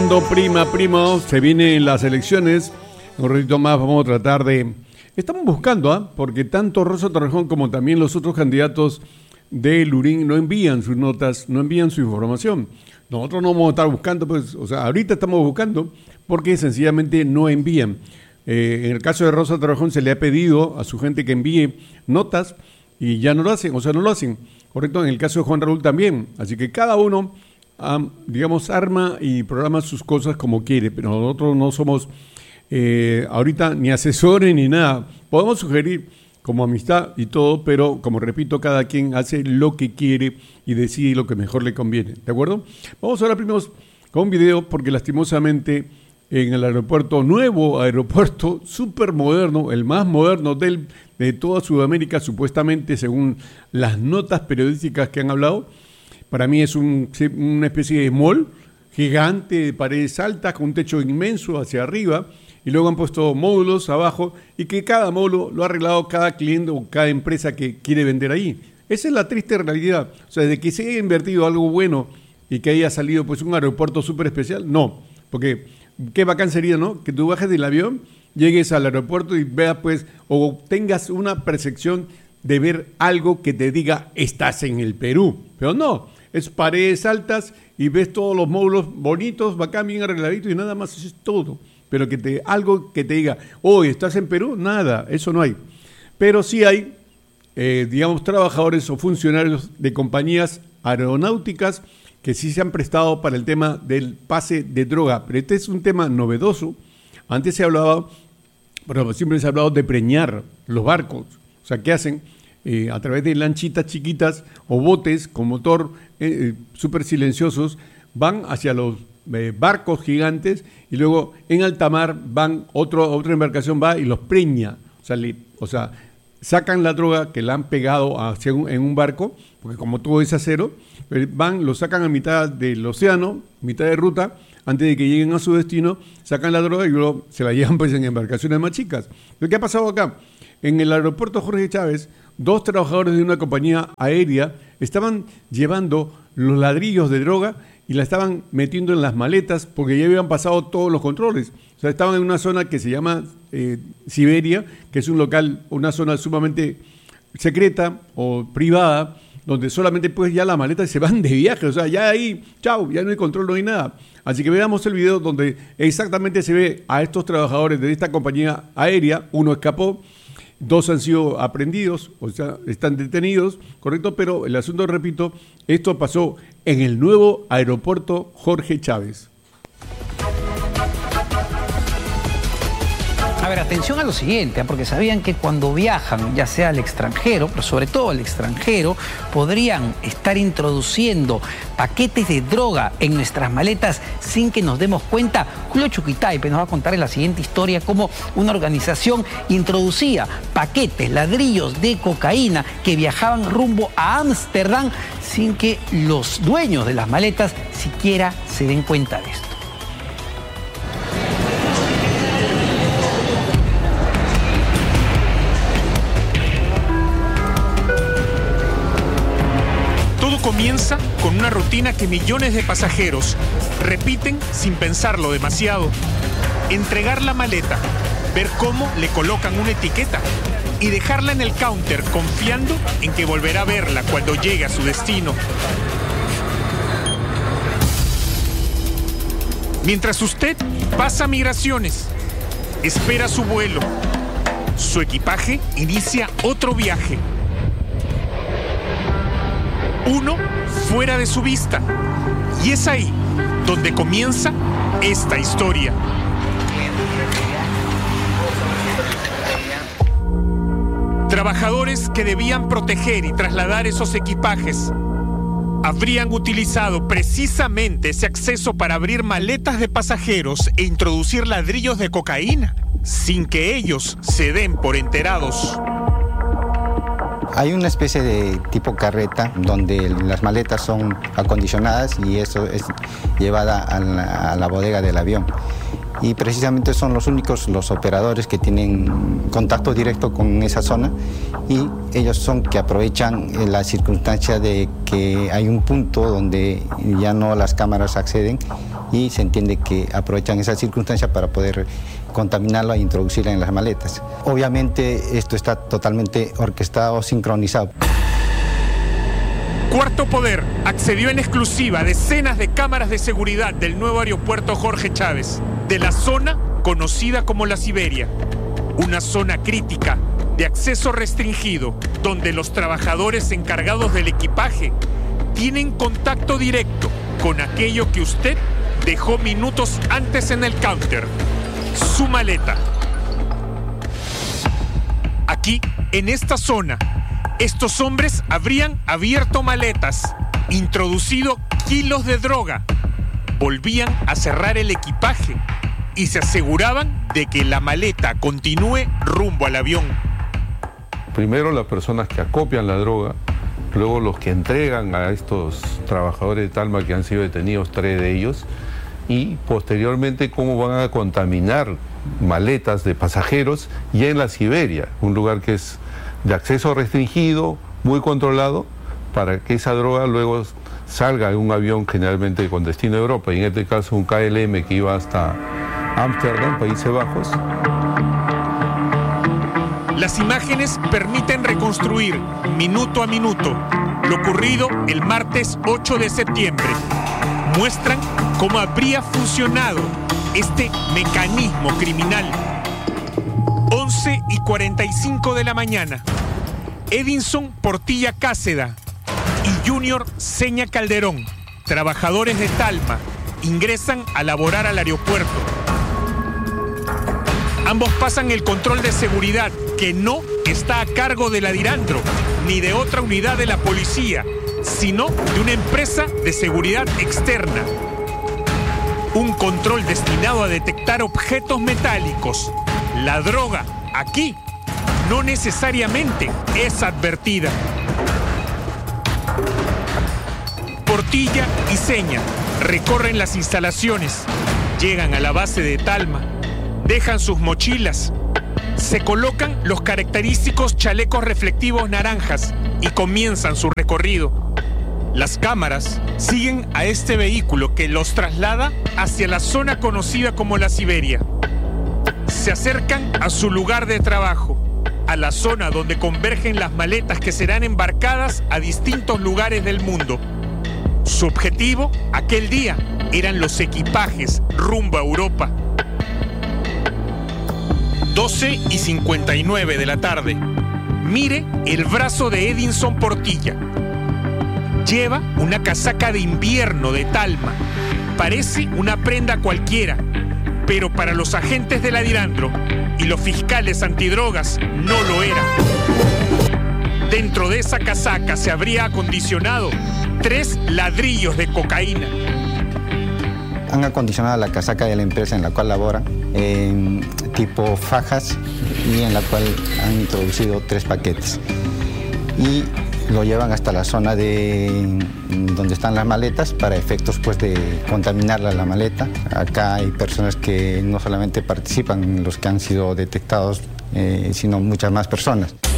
Fernando, primo, se vienen las elecciones. Un ratito más vamos a tratar de... Estamos buscando, porque tanto Rosa Torrejón como también los otros candidatos de Lurín no envían sus notas, no envían su información. Nosotros no vamos a estar buscando, pues, o sea, ahorita estamos buscando porque sencillamente no envían. En el caso de Rosa Torrejón se le ha pedido a su gente que envíe notas y ya no lo hacen, no lo hacen. Correcto, en el caso de Juan Raúl también. Así que cada uno, digamos, arma y programa sus cosas como quiere, pero nosotros no somos ahorita ni asesores ni nada. Podemos sugerir como amistad y todo, pero como repito, cada quien hace lo que quiere y decide lo que mejor le conviene, ¿de acuerdo? Vamos ahora primero con un video porque lastimosamente en el nuevo aeropuerto súper moderno, el más moderno de toda Sudamérica, supuestamente según las notas periodísticas que han hablado, para mí es una especie de mall gigante de paredes altas con un techo inmenso hacia arriba y luego han puesto módulos abajo y que cada módulo lo ha arreglado cada cliente o cada empresa que quiere vender ahí. Esa es la triste realidad. O sea, desde que se haya invertido algo bueno y que haya salido pues un aeropuerto súper especial, no. Porque qué bacán sería, ¿no? Que tú bajes del avión, llegues al aeropuerto y veas pues, o tengas una percepción de ver algo que te diga, estás en el Perú. Pero no, es paredes altas y ves todos los módulos bonitos, bacán, bien arregladitos y nada más, eso es todo. Pero algo que te diga, hoy estás en Perú, nada, eso no hay. Pero sí hay, digamos, trabajadores o funcionarios de compañías aeronáuticas que sí se han prestado para el tema del pase de droga. Pero este es un tema novedoso. Antes se hablaba, pero siempre se ha hablado de preñar los barcos. O sea, ¿qué hacen? A través de lanchitas chiquitas o botes con motor súper silenciosos, van hacia los barcos gigantes y luego en alta mar otra embarcación va y los preña. O sea, sacan la droga que la han pegado en un barco, porque como todo es acero, lo sacan a mitad del océano, mitad de ruta, antes de que lleguen a su destino, sacan la droga y luego se la llevan pues en embarcaciones más chicas. Lo que ha pasado acá, en el aeropuerto Jorge Chávez, 2 trabajadores de una compañía aérea estaban llevando los ladrillos de droga y la estaban metiendo en las maletas porque ya habían pasado todos los controles. O sea, estaban en una zona que se llama Siberia, que es un local, una zona sumamente secreta o privada, donde solamente pues ya la maleta se van de viaje. O sea, ya ahí, chao, ya no hay control, no hay nada. Así que veamos el video donde exactamente se ve a estos trabajadores de esta compañía aérea. Uno escapó, 2 han sido aprehendidos, o sea, están detenidos, correcto, pero el asunto, repito, esto pasó en el nuevo aeropuerto Jorge Chávez. A ver, atención a lo siguiente, porque sabían que cuando viajan, ya sea al extranjero, pero sobre todo al extranjero, podrían estar introduciendo paquetes de droga en nuestras maletas sin que nos demos cuenta. Julio Chuquitaipe nos va a contar en la siguiente historia cómo una organización introducía paquetes, ladrillos de cocaína que viajaban rumbo a Ámsterdam sin que los dueños de las maletas siquiera se den cuenta de esto. Comienza con una rutina que millones de pasajeros repiten sin pensarlo demasiado. Entregar la maleta, ver cómo le colocan una etiqueta y dejarla en el counter confiando en que volverá a verla cuando llegue a su destino. Mientras usted pasa migraciones, espera su vuelo, su equipaje inicia otro viaje. Uno fuera de su vista. Y es ahí donde comienza esta historia. Trabajadores que debían proteger y trasladar esos equipajes habrían utilizado precisamente ese acceso para abrir maletas de pasajeros e introducir ladrillos de cocaína, sin que ellos se den por enterados. Hay una especie de tipo carreta donde las maletas son acondicionadas y eso es llevada a la bodega del avión. y precisamente son los únicos los operadores que tienen contacto directo con esa zona, y ellos son que aprovechan la circunstancia de que hay un punto donde ya no las cámaras acceden, y se entiende que aprovechan esa circunstancia para poder contaminarla e introducirla en las maletas. Obviamente esto está totalmente orquestado, sincronizado. Cuarto Poder accedió en exclusiva a decenas de cámaras de seguridad del nuevo aeropuerto Jorge Chávez, de la zona conocida como la Siberia, una zona crítica de acceso restringido, donde los trabajadores encargados del equipaje tienen contacto directo con aquello que usted dejó minutos antes en el counter, su maleta. Aquí, en esta zona, estos hombres habrían abierto maletas, introducido kilos de droga, volvían a cerrar el equipaje y se aseguraban de que la maleta continúe rumbo al avión. Primero las personas que acopian la droga, luego los que entregan a estos trabajadores de Talma que han sido detenidos, 3 de ellos, y posteriormente cómo van a contaminar maletas de pasajeros ya en la Siberia, un lugar que es de acceso restringido, muy controlado, para que esa droga luego salga en un avión generalmente con destino a Europa, y en este caso un KLM que iba hasta Ámsterdam, Países Bajos. Las imágenes permiten reconstruir minuto a minuto lo ocurrido el martes 8 de septiembre. Muestran cómo habría funcionado este mecanismo criminal. 11:45 de la mañana. Edinson Portilla Cáceda y Junior Seña Calderón, trabajadores de Talma, ingresan a laborar al aeropuerto. Ambos pasan el control de seguridad, que no está a cargo de la Dirandro ni de otra unidad de la policía, sino de una empresa de seguridad externa. Un control destinado a detectar objetos metálicos. La droga aquí no necesariamente es advertida. Portilla y Seña recorren las instalaciones, llegan a la base de Talma, dejan sus mochilas, se colocan los característicos chalecos reflectivos naranjas y comienzan su recorrido. Las cámaras siguen a este vehículo que los traslada hacia la zona conocida como la Siberia. Se acercan a su lugar de trabajo, a la zona donde convergen las maletas que serán embarcadas a distintos lugares del mundo. Su objetivo, aquel día, eran los equipajes rumbo a Europa. 12:59 de la tarde. Mire el brazo de Edinson Portilla. Lleva una casaca de invierno de Talma. Parece una prenda cualquiera, pero para los agentes de la Dirandro y los fiscales antidrogas no lo era. Dentro de esa casaca se habría acondicionado 3 ladrillos de cocaína. Han acondicionado la casaca de la empresa en la cual labora en tipo fajas, y en la cual han introducido 3 paquetes. Y lo llevan hasta la zona de donde están las maletas para efectos pues de contaminar la maleta. Acá hay personas que no solamente participan, los que han sido detectados, sino muchas más personas.